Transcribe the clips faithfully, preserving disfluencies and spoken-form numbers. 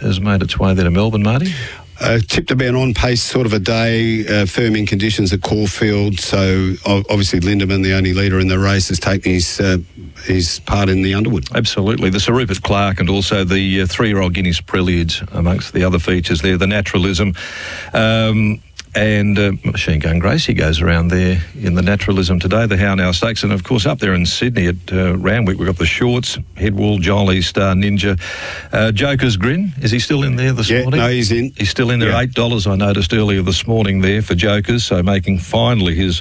has made its way there to Melbourne, Marty? Uh, tipped about on pace sort of a day, uh, firming conditions at Caulfield, so obviously Lindemann, the only leader in the race, has taken his uh, his part in the Underwood. Absolutely. The Sir Rupert Clarke and also the uh, three-year-old Guineas Prelude amongst the other features there, the Naturalism. Um, And uh, Machine Gun Gracie goes around there in the Naturalism today, the How Now Stakes. And, of course, up there in Sydney at uh, Randwick, we've got the Shorts, Headwall, Jolly, Star Ninja. Uh, Joker's Grin, is he still in there this yeah, morning? No, he's in. He's still in there, yeah. eight dollars I noticed earlier this morning there for Jokers, so making finally his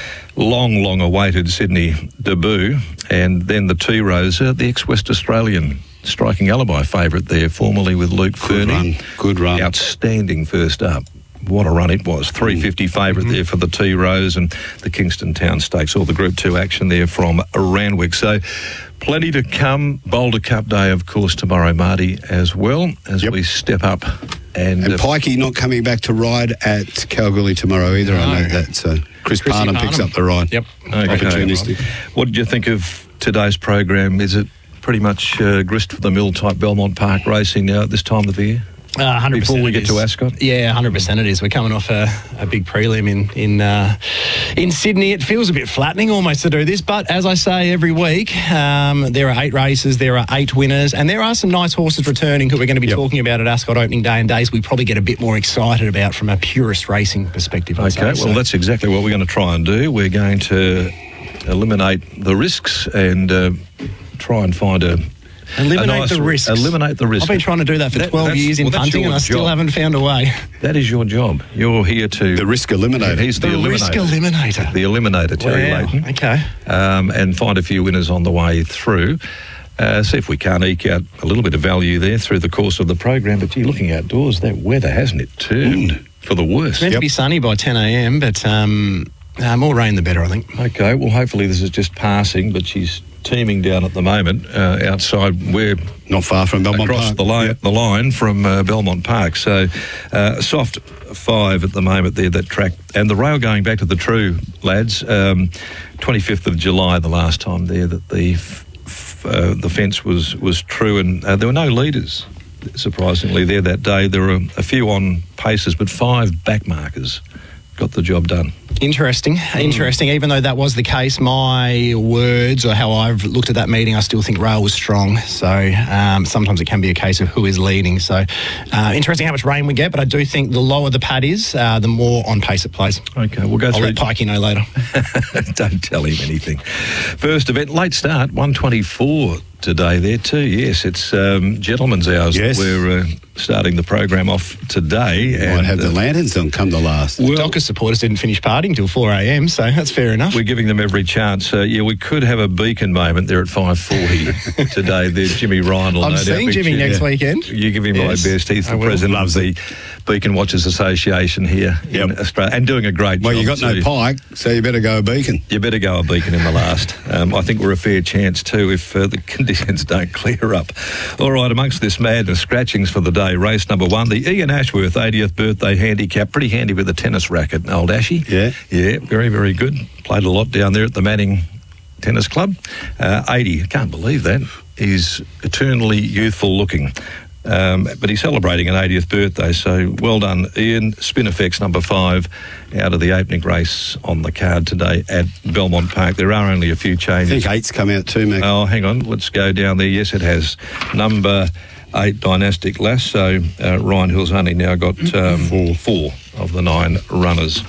long, long-awaited Sydney debut. And then the T-Rose, uh, the ex-West Australian striking alibi favourite there, formerly with Luke Good Fernie. run, good run. Outstanding first up. What a run it was. three fifty favourite mm-hmm. there for the T-Rose and the Kingston Town Stakes, all the Group two action there from Randwick. So plenty to come. Boulder Cup Day, of course, tomorrow, Marty, as well, as yep. we step up. And, and uh, Pikey not coming back to ride at Kalgoorlie tomorrow either. No. I know that. So Chris Chrissy Parnham, Parnham picks up the ride. Yep. Okay. Opportunistic. What did you think of today's program? Is it pretty much uh, grist for the mill type Belmont Park racing now at this time of the year? Uh, one hundred percent Before we it get is. to Ascot? Yeah, one hundred percent it is. We're coming off a, a big prelim in in uh, in Sydney. It feels a bit flattening almost to do this, but as I say every week, um, there are eight races, there are eight winners, and there are some nice horses returning who we're going to be yep. talking about at Ascot opening day and days we probably get a bit more excited about from a purist racing perspective. I'd Okay, say. well, so. that's exactly what we're going to try and do. We're going to eliminate the risks and uh, try and find a... Eliminate nice, the risks. Eliminate the risks. I've been trying to do that for that, twelve years in well, punting and I still job. haven't found a way. That is your job. You're here to... The risk eliminator. He's the, The eliminator. risk eliminator. The eliminator, Terry Wow. Layton. Okay. Um, and find a few winners on the way through. Uh, see if we can't eke out a little bit of value there through the course of the program. But, gee, looking outdoors, that weather, hasn't it turned mm. for the worst? It's meant yep. to be sunny by ten a.m, but um, uh, more rain the better, I think. Okay, well, hopefully this is just passing, but she's teeming down at the moment uh, outside. We're not far from Belmont across Park. the line, yep. the line from uh, Belmont Park. So uh, soft five at the moment there, that track. And the rail going back to the True, lads, um, twenty-fifth of July, the last time there that the f- f- uh, the fence was, was true, and uh, there were no leaders, surprisingly, there that day. There were a few on paces, but five back markers got the job done. Interesting, interesting. Even though that was the case, my words or how I've looked at that meeting, I still think rail was strong. So um, sometimes it can be a case of who is leading. So uh, interesting how much rain we get, but I do think the lower the pad is, uh, the more on pace it plays. Okay, we'll go I'll through. let Pikey know later. Don't tell him anything. First event, late start, one twenty-four today there too. Yes, it's um, gentlemen's hours. Yes. We're uh, starting the program off today. Might and, have the uh, lanterns on come the last. Well, Dockers supporters didn't finish partying till four a.m, so that's fair enough. We're giving them every chance. Uh, yeah, we could have a beacon moment there at five forty today. There's Jimmy Ryan. will I'm no doubt seeing be Jimmy tuning next in. weekend. You give him Yes, my best. He's the I will. president Loves of the Beacon Watchers Association here Yep. in Australia, and doing a great Well, job. you got too. no pike, so you better go a beacon. You better go a beacon in the last. Um, I think we're a fair chance too if uh, the conditions don't clear up. All right, amongst this madness, scratchings for the day. Race number one, the Ian Ashworth eightieth birthday handicap. Pretty handy with a tennis racket, old Ashy. Yeah. Yeah, very, very good. Played a lot down there at the Manning Tennis Club. Uh, eighty, I can't believe that. He's eternally youthful looking. Um, but he's celebrating an eightieth birthday, so well done, Ian. Spinifex number five out of the opening race on the card today at Belmont Park. There are only a few I changes. think eight's come out too, Mac. Oh, hang on, let's go down there. Yes, it has. Number eight, Dynastic Lasso. Uh, Ryan Hill's only now got um, four. four of the nine runners.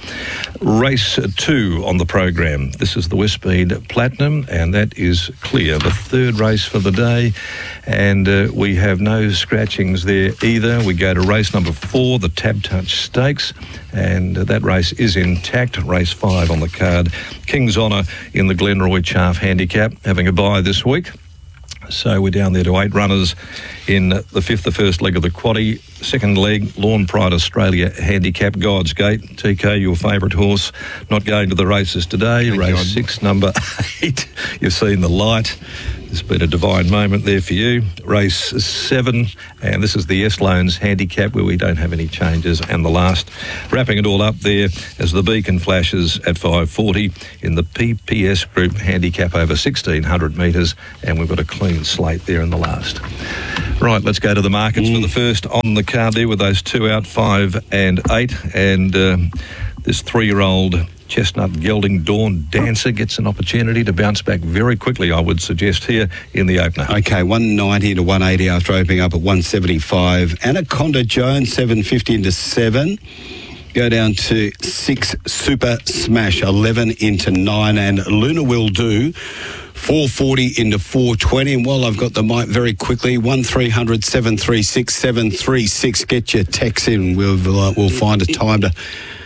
Race two on the program. This is the Westmead Platinum, and that is clear. The third race for the day, and uh, we have no scratchings there either. We go to race number four, the Tab Touch Stakes, and uh, that race is intact. Race five on the card. King's Honour in the Glenroy Chaff Handicap, having a bye this week. So we're down there to eight runners in the fifth, the first leg of the quaddie. Second leg, Lawn Pride Australia Handicap, God's Gate. T K, your favourite horse, not going to the races today. Thank Race God. six, number eight. You've seen the light. It's been a divine moment there for you. Race seven, and this is the S-Loans Handicap, where we don't have any changes. And the last, wrapping it all up there as the beacon flashes at five forty in the P P S Group Handicap over sixteen hundred metres, and we've got a clean slate there in the last. Right, let's go to the markets mm. for the first on the card there with those two out, five and eight. And um, this three-year-old chestnut gelding Dawn Dancer gets an opportunity to bounce back very quickly, I would suggest, here in the opener. Okay, one ninety to one eighty after opening up at one seventy-five. Anaconda Jones, seven fifty into seven. Go down to six, Super Smash, eleven into nine. And Luna Will Do, four forty into four twenty. And while I've got the mic, very quickly, one three hundred seven three six seven three six. Get your texts in. We'll, uh, we'll find a time to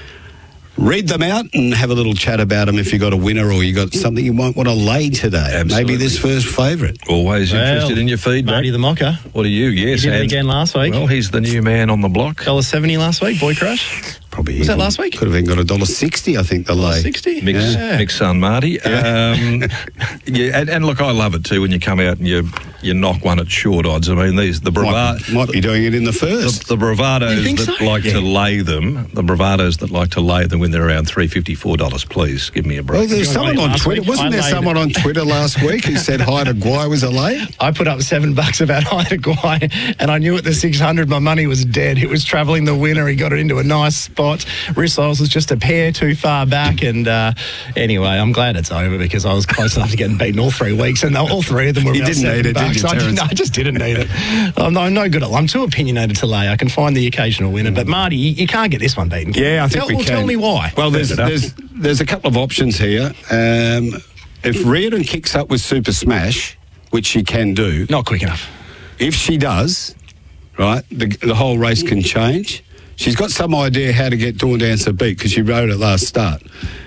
read them out and have a little chat about them if you got a winner or you got something you might want to lay today. Absolutely. Maybe this first favourite. Always well, interested in your feedback. Marty the Mocker. What are you? Yes. He did it and, again last week. Well, he's the new man on the block. one dollar seventy last week, Boy Crush. Probably Was even, that last week? Could have even got a dollar sixty, I think, the lay. sixty? Mick's, Yeah. Mick's son, Marty. Yeah. Um, yeah, and, and look, I love it too when you come out and you you knock one at short odds. I mean, these the bravado. Might, might be doing it in the first. The, the bravados You think that so? like Yeah. to lay them, the bravados that like to lay them when they're around three fifty-four dollars, please give me a break. Well, there's You someone know, on last Twitter. week Wasn't I there laid someone it. on Twitter last week who said Hyder Guai was a lay? I put up seven bucks about Hyder Guai, and I knew at the six hundred my money was dead. It was travelling the winner. He got it into a nice spot. Rissoles was just a pair too far back, and uh, anyway, I'm glad it's over because I was close enough to getting beaten all three weeks, and all three of them were You about didn't seven need it, did bucks. you, I, didn't, Terence? I just didn't need it. I'm, no, I'm no good at. I'm too opinionated to lay. I can find the occasional winner, but Marty, you, you can't get this one beaten. Yeah, I think tell, we well, can. Tell me why. Well, there's Set it up. there's there's a couple of options here. Um, if Reardon kicks up with Super Smash, which she can do, Not quick enough. if she does, right, the, the whole race can change. She's got some idea how to get Dawn Dancer beat because she rode it last start.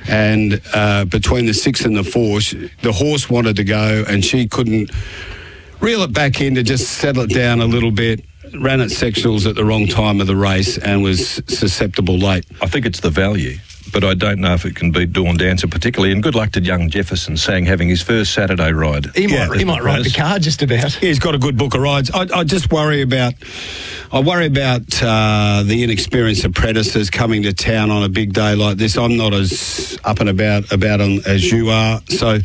And uh, between the six and the four, she, the horse wanted to go and she couldn't reel it back in to just settle it down a little bit. Ran at sectionals at the wrong time of the race and was susceptible late. I think it's the value, but I don't know if it can beat Dawn Dancer particularly. And good luck to young Jefferson Sang having his first Saturday ride. He might, Yeah, he might ride the car just about. He's got a good book of rides. I, I just worry about, I worry about uh, the inexperienced apprentices coming to town on a big day like this. I'm not as up and about about them as you are, so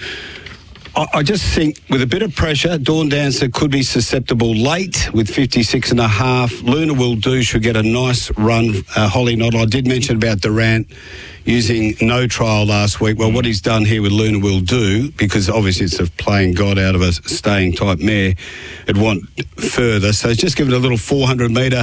I, I just think with a bit of pressure, Dawn Dancer could be susceptible late with fifty-six and a half. Luna Will Do should get a nice run. Uh, Holly Noddle, I did mention about Durant using no trial last week. Well, what he's done here with Luna Will Do, because obviously it's a playing God out of a staying type mare, it'd want further. So just give it a little four hundred metre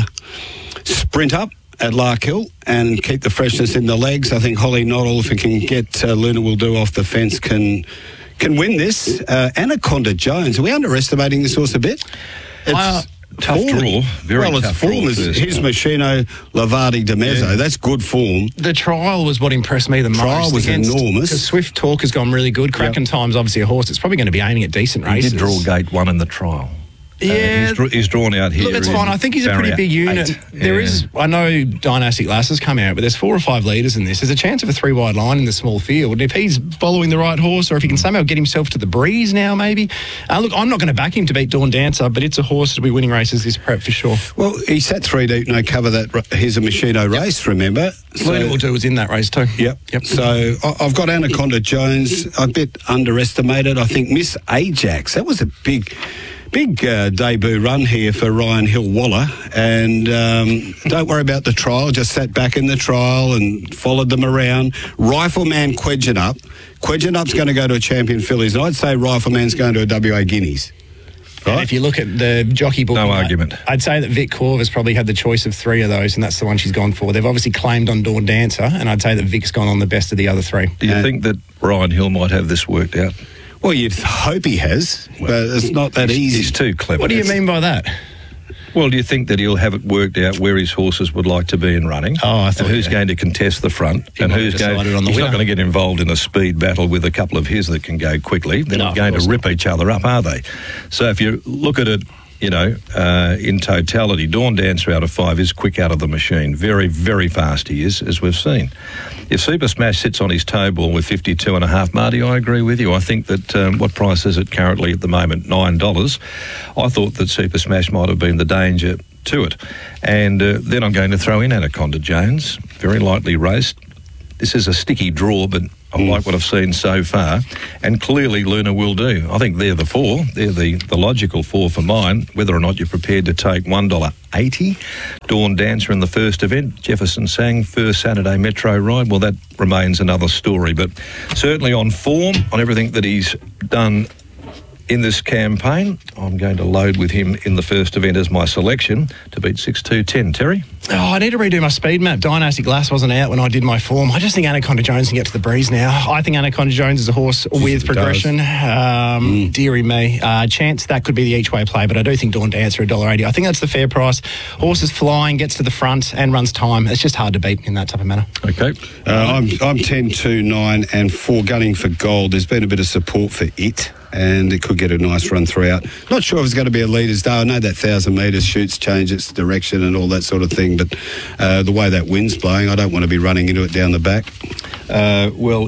sprint up at Larkhill and keep the freshness in the legs. I think Holly Noddle, if he can get uh, Luna Will Do off the fence, can can win this. Uh, Anaconda Jones, are we underestimating this horse a bit? It's Uh, tough form. draw, very well, tough it's form. draw Is first his up. Machino Lavardi de Mezzo. Yeah. That's good form. The trial was what impressed me the most. Trial was against- enormous. Because Swift Talk has gone really good. Kraken Time's obviously a horse. It's probably going to be aiming at decent He races. did draw gate one in the trial. Yeah. Uh, he's, dr- he's drawn out here. Look, it's in fine. I think he's a pretty barrier big unit. eight. There Yeah. is, I know Dynastic Lass has come out, but there's four or five leaders in this. There's a chance of a three-wide line in the small field. And if he's following the right horse, or if he can somehow get himself to the breeze now, maybe. Uh, look, I'm not going to back him to beat Dawn Dancer, but it's a horse that'll be winning races this prep for sure. Well, he sat three deep, no cover that. r- Here's a Machino race, remember? Luna Will Do was in that race too. Yep. Yep. So I- I've got Anaconda Jones, a bit underestimated. I think Miss Ajax, that was a big, big uh, debut run here for Ryan Hill Waller. And um, don't worry about the trial, just sat back in the trial and followed them around. Rifleman Quedgenup. Quedgenup's going to go to a Champion Fillies, and I'd say Rifleman's going to a W A Guineas. And Right? if you look at the jockey book, No I'd- argument. I'd say that Vic Corva's probably had the choice of three of those, and that's the one she's gone for. They've obviously claimed on Dawn Dancer, and I'd say that Vic's gone on the best of the other three. Do you Uh, think that Ryan Hill might have this worked out? Well, you'd hope he has, but it's not that he's, easy. He's too clever. What do you That's- mean by that? Well, do you think that he'll have it worked out where his horses would like to be in running? Oh, I thought, and who's yeah. going to contest the front? He and might who's have going? decided on the he's not winner. going to get involved in a speed battle with a couple of his that can go quickly. They're No, not of going to course rip each other up, are they? So if you look at it, you know, uh, in totality, Dawn Dancer out of five is quick out of the machine. Very, very fast he is, as we've seen. If Super Smash sits on his toe ball with fifty-two and a half, Marty, I agree with you. I think that, um, what price is it currently at the moment? nine dollars. I thought that Super Smash might have been the danger to it. And uh, then I'm going to throw in Anaconda Jones, very lightly raced. This is a sticky draw, but I mm. like what I've seen so far, and clearly Luna will do. I think they're the four. They're the, the logical four for mine, whether or not you're prepared to take one dollar eighty. Dawn Dancer in the first event, Jefferson Sang, first Saturday Metro ride. Well, that remains another story, but certainly on form, on everything that he's done in this campaign, I'm going to load with him in the first event as my selection to beat six two ten. Terry? Oh, I need to redo my speed map. Dynasty Glass wasn't out when I did my form. I just think Anaconda Jones can get to the breeze now. I think Anaconda Jones is a horse with progression. Um, mm. Deary me. Uh, chance that could be the each-way play, but I do think Dawn Dancer, one dollar eighty. I think that's the fair price. Horse is flying, gets to the front and runs time. It's just hard to beat in that type of manner. Okay. Uh, I'm, I'm ten, two, nine and four gunning for Gold. There's been a bit of support for it, and it could get a nice run throughout. Not sure if it's going to be a leader's day. I know that one thousand metres shoots change its direction and all that sort of thing, but uh, the way that wind's blowing, I don't want to be running into it down the back. Uh, well,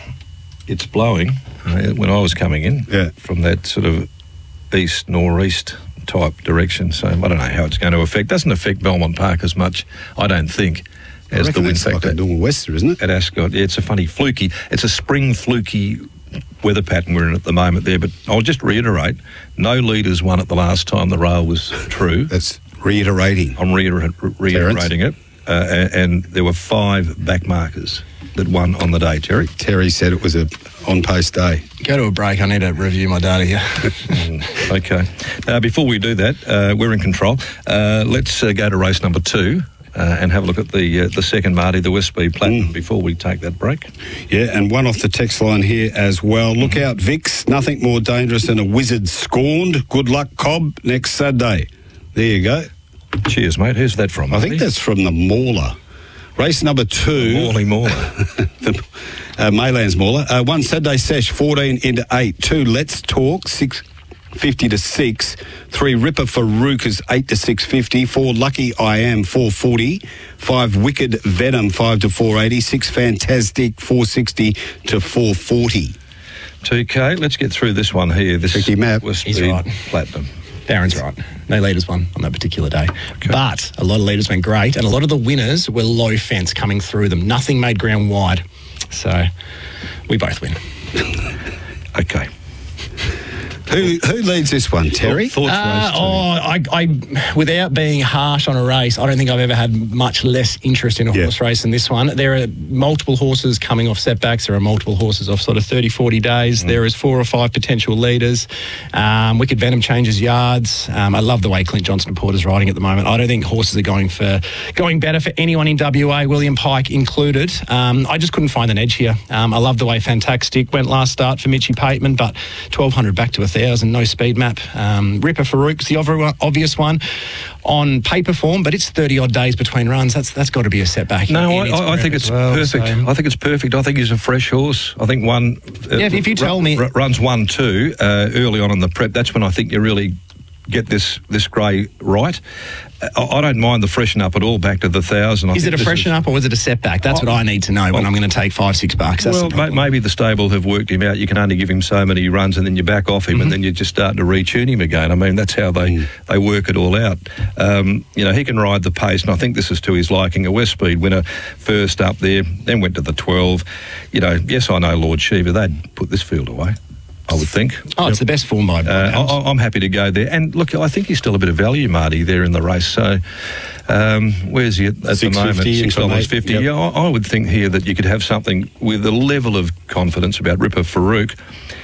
it's blowing uh, when I was coming in yeah. from that sort of east, northeast type direction, so I don't know how it's going to affect. Doesn't affect Belmont Park as much, I don't think, as the wind factor. Like a nor'wester, isn't it? At Ascot, yeah, it's a funny fluky, it's a spring fluky weather pattern we're in at the moment there, but I'll just reiterate, no leaders won it the last time the rail was true. That's reiterating. I'm reiter- reiterating Terrence. it, uh, and, and there were five back markers that won on the day, Terry. Terry said it was a on-pace day. Go to a break, I need to review my data here. mm, okay. Uh, before we do that, uh, we're in control. Uh, let's uh, go to race number two. Uh, and have a look at the uh, the second Marty, the West Speed Platinum, mm. before we take that break. Yeah, and one off the text line here as well. Look mm-hmm. out, Vix. Nothing more dangerous than a wizard scorned. Good luck, Cobb, next Saturday. There you go. Cheers, mate. Who's that from? I think that's from the Mauler. Race number two. Morley Mauler. the, uh, Maylands Mauler. Uh, one Saturday sesh, fourteen into eight. Two Let's Talk, six fifty to six. Three Ripper Farouk is eight to six fifty. Four Lucky I Am, four forty. Five Wicked Venom, five to four eighty. Six Fantastic, four sixty to four forty. two K, let's get through this one here. This tricky map. West He's Speed right. Platinum. Darren's right. No leaders won on that particular day. Okay. But a lot of leaders went great, and a lot of the winners were low fence coming through them. Nothing made ground wide. So we both win. Okay. Who who leads this one, Terry? Thoughts, uh, oh, I, I, without being harsh on a race, I don't think I've ever had much less interest in a yeah. horse race than this one. There are multiple horses coming off setbacks. There are multiple horses off sort of thirty, forty days. Mm. There is four or five potential leaders. Um, Wicked Venom changes yards. Um, I love the way Clint Johnson Porter's riding at the moment. I don't think horses are going for going better for anyone in W A, William Pike included. Um, I just couldn't find an edge here. Um, I love the way Fantastic went last start for Mitchie Pateman, but twelve hundred back to a thousand, no speed map. Um, Ripper Farouk's the obvious one on paper form, but it's thirty odd days between runs. That's that's got to be a setback. No, I, I think it's well, perfect. So. I think it's perfect. I think he's a fresh horse. I think one. Uh, yeah, if you tell r- me r- runs one two uh, early on in the prep. That's when I think you really get this this grey right. I, I don't mind the freshen up at all back to the thousand. I is it a freshen is, up or was it a setback? That's I, what I need to know when well, I'm going to take five, six bucks. That's well, the maybe the stable have worked him out. You can only give him so many runs and then you back off him mm-hmm. and then you just start to retune him again. I mean, that's how they, mm. they work it all out. Um, you know, he can ride the pace, and I think this is to his liking. A West Speed winner first up there, then went to the twelve. You know, yes, I know Lord Shiva, they'd put this field away, I would think. Oh, it's yep. the best form by uh, I, I'm happy to go there. And look, I think he's still a bit of value, Marty, there in the race. So um, where's he at, at the moment? six dollars fifty. Yep. Yeah, I, I would think here that you could have something with a level of confidence about Ripper Farouk.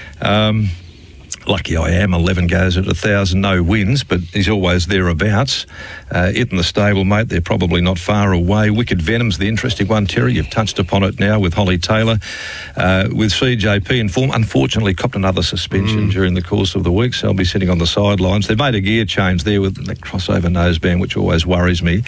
Um, Lucky I Am, eleven goes at one thousand, no wins, but he's always thereabouts. Uh, it and the stable, mate, they're probably not far away. Wicked Venom's the interesting one, Terry. You've touched upon it now with Holly Taylor. Uh, with C J P in form, unfortunately copped another suspension mm. during the course of the week, so I'll be sitting on the sidelines. They've made a gear change there with that crossover noseband, which always worries me.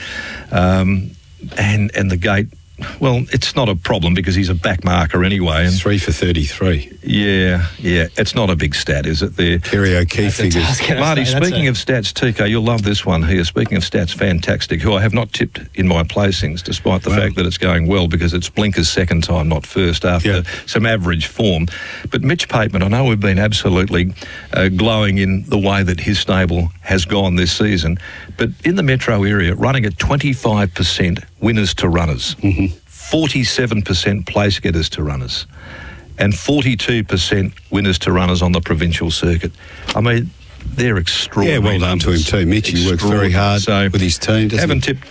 Um, and, and the gate, well, it's not a problem because he's a back marker anyway. And three for thirty-three. Yeah, yeah. It's not a big stat, is it? There, Kerry O'Keefe figures. Marty, say, speaking a... of stats, T K, you'll love this one here. Speaking of stats, Fantastic, who I have not tipped in my placings, despite the wow. fact that it's going well because it's Blinker's second time, not first, after yeah. some average form. But Mitch Pateman, I know we've been absolutely uh, glowing in the way that his stable has gone this season, but in the metro area, running at twenty-five percent winners to runners. Mm-hmm. forty-seven percent place getters to runners, and forty-two percent winners to runners on the provincial circuit. I mean, they're extraordinary. Yeah, well done to him too, Mitch. He worked very hard so with his team. Doesn't haven't he? tipped